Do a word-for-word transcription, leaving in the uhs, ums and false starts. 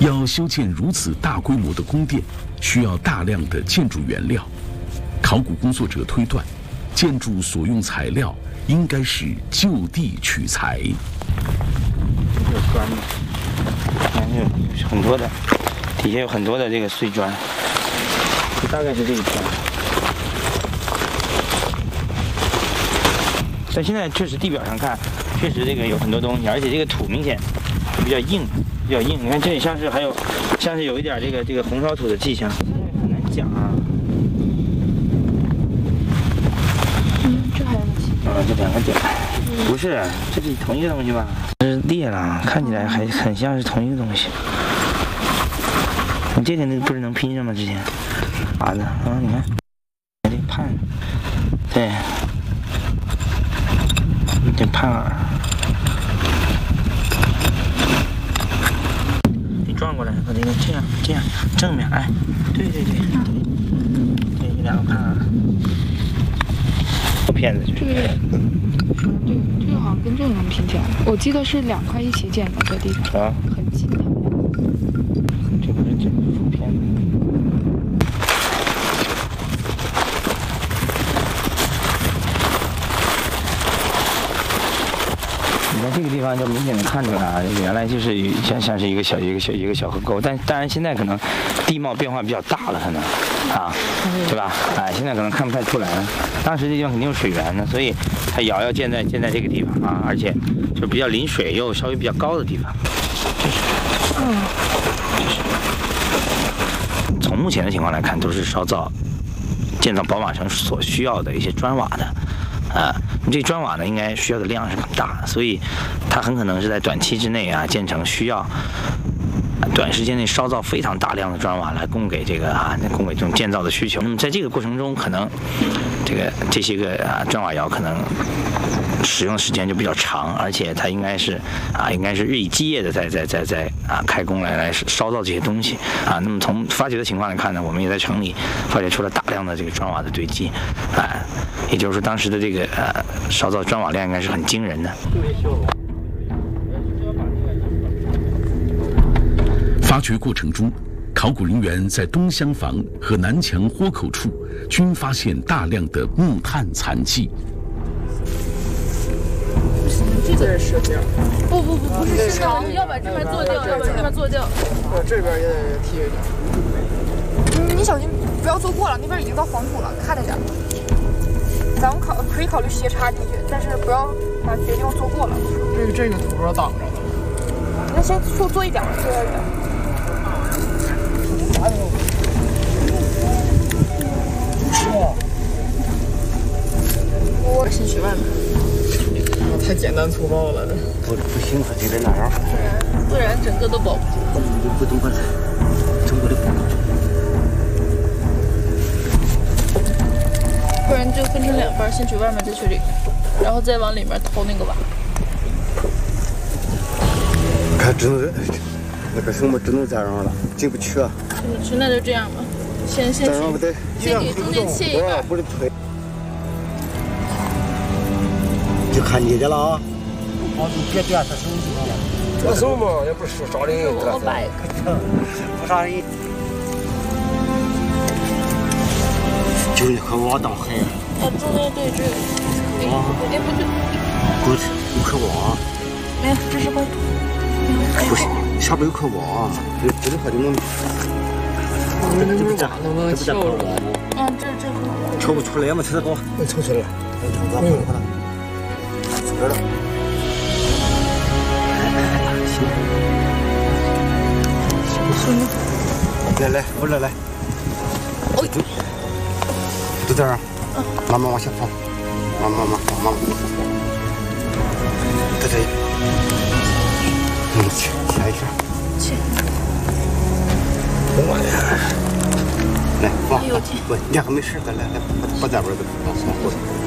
要修建如此大规模的宫殿，需要大量的建筑原料。考古工作者推断，建筑所用材料应该是就地取材。 有砖吗？看有很多的，底下有很多的这个碎砖，这大概是这个砖。但现在确实地表上看，确实这个有很多东西，而且这个土明显比较硬，比较硬。你看这里像是还有，像是有一点这个这个红烧土的迹象，很难讲啊。 嗯，这还有东西。 啊，这两个点，不是，这是同一个东西吧？这是裂了，看起来还很像是同一个东西。你这个那不是能拼上吗？之前，啊的啊，你看，这个判，对。这盼耳，你转过来，把这个这样这样正面，哎，对对对，对，这两个盼耳，骗子就是。 这个，这个这个好像跟这个能拼起来，我记得是两块一起建的，这地方啊， 很近的。 这不是这是骗子。你在这个地方就明显的看出来啊，原来就是像像是一个小一个小一个小河沟，但当然现在可能地貌变化比较大了，可能啊，对吧？哎，现在可能看不太出来了。当时这地方肯定有水源的，所以它窑要建在建在这个地方啊，而且就比较临水又稍微比较高的地方。这是，嗯，这是。从目前的情况来看，都是烧造建造宝马城所需要的一些砖瓦的。啊，这砖瓦呢，应该需要的量是很大的，所以它很可能是在短期之内啊建成，需要短时间内烧造非常大量的砖瓦来供给这个啊供给这种建造的需求。那么在这个过程中，可能这个这些个啊砖瓦窑可能使用的时间就比较长，而且它应该是啊应该是日以继夜的在在在在啊开工来来烧造这些东西啊。那么从发掘的情况来看呢，我们也在城里发掘出了大量的这个砖瓦的堆积，啊，也就是说当时的这个呃烧造砖瓦量应该是很惊人的。 发掘过程中，考古人员在东厢房和南墙豁口处均发现大量的木炭残迹。 这个是这样。 不不不，不是长，要把这边做掉，要把这边做掉。 我这边也得踢一点。 嗯，你小心不要做过了，那边已经到黄土了，看着点。咱们考可以考虑斜插进去，但是不要把别地方做过了。 这个这个土要挡着了。 那先做做一点，做一点。 我先去外面。太简单粗暴了，这不不行，还得那样， 不然不然整个都保不住。 就不动过来，整个都保不住。 不然就分成两半，先去外面，再去里面，然后再往里面偷那个瓦。 看，只能那个什么只能这样了，进不去啊。 进不去，那就这样吧。先先去，先给中间切一半。 不是推。就看你的了啊！ 哦，你别这样，他手机了。 这手嘛也不是少人， 我摆一个。 不啥人。就那颗瓦当海。 啊，中间对这个。啊。哎，不对。 滚，有颗瓦。 没有，这是块土。 不是，下边有颗瓦，这这的话就能。这这不这，这不这颗瓦吗？ 嗯，这这颗瓦。 抽不出来嘛？这个。 能抽出来。 没有可能。出来了。行。行。来来，过来来。哦。就这样。慢慢往下放，慢慢慢慢慢。在这里。嗯，切切一下。 切。 我玩意儿。来放。不，你还没事，来来来，把把这边给放放过去。